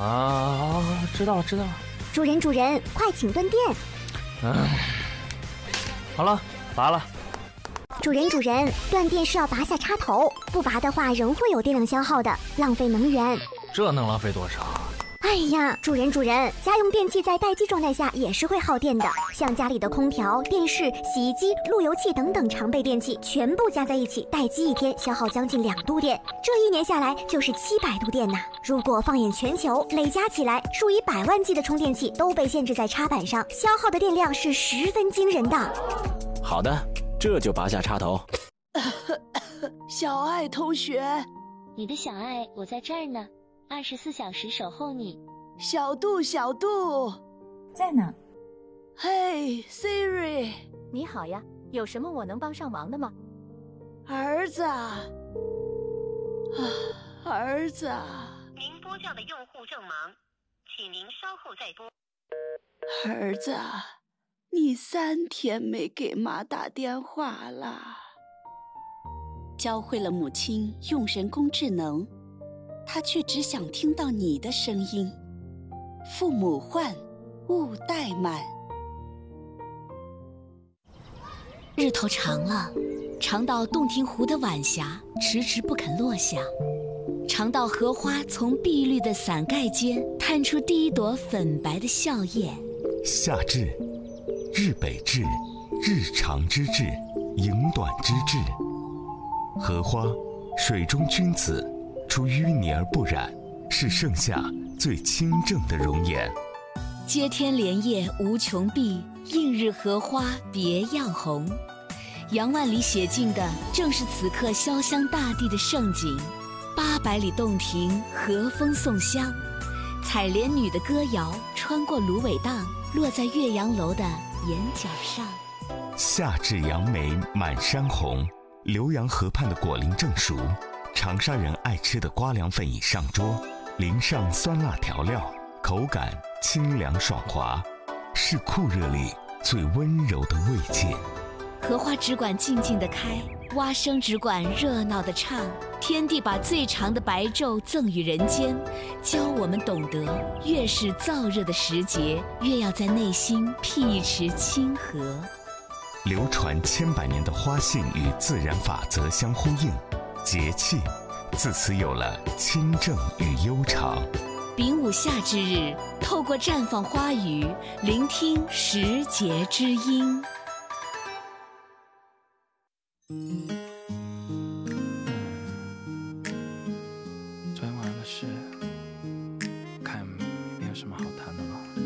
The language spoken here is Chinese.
啊，知道了。 主人，快请断电。 好了，拔了。 主人，断电是要拔下插头，不拔的话仍会有电量消耗的，浪费能源。 这能浪费多少？ 哎呀，主人，家用电器在待机状态下也是会耗电的，像家里的空调、电视、洗衣机、路由器等等常备电器，全部加在一起，待机1天消耗将近2度电，这1年下来就是700度电呐。如果放眼全球，累加起来，数以百万计的充电器都被限制在插板上，消耗的电量是十分惊人的。 好的，这就拔下插头。 小爱同学， 你的小爱，我在这儿呢，24小时守候你。 小杜， 在呢。 嘿 ，Siri， 你好呀，有什么我能帮上忙的吗？ 儿子，儿子。 您拨叫的用户正忙，请您稍后再拨。 儿子，你3天没给妈打电话了。 教会了母亲用人工智能，她却只想听到你的声音。父母唤，勿怠慢。 日头长了，长到洞庭湖的晚霞迟迟不肯落下，长到荷花从碧绿的伞盖间探出第一朵粉白的笑靥。 夏至，日北至，日长之至，影短之至。荷花，水中君子，出淤泥而不染，是盛夏最清正的容颜。 接天莲叶无穷碧，映日荷花别样红。杨万里写尽的正是此刻潇湘大地的盛景。800里洞庭，和风送香。采莲女的歌谣穿过芦苇荡，落在岳阳楼的檐角上。 夏至杨梅满山红，浏阳河畔的果林正熟，长沙人爱吃的瓜凉粉已上桌，淋上酸辣调料，口感清凉爽滑，是酷热里最温柔的慰藉。 荷花只管静静地开，蛙声只管热闹地唱。天地把最长的白昼赠予人间，教我们懂得，越是燥热的时节，越要在内心辟一池清河。 流传千百年的花信与自然法则相呼应，节气自此有了清正与悠长。 丙午夏至日，透过绽放花语，聆听时节之音。 昨天晚上的事，看没有什么好谈的了。